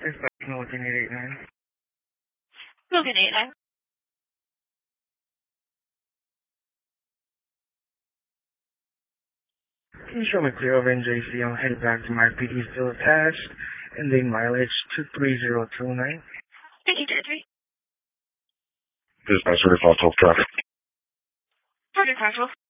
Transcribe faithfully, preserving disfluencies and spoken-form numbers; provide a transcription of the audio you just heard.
It's like Milligan eight eight nine. Milligan eight nine. Can you show me clear over N J C? I'm headed back to my P D still attached. Ending mileage two three zero two nine. Thank you, Jersey. Dispatch, report twelve traffic. Target Crashville.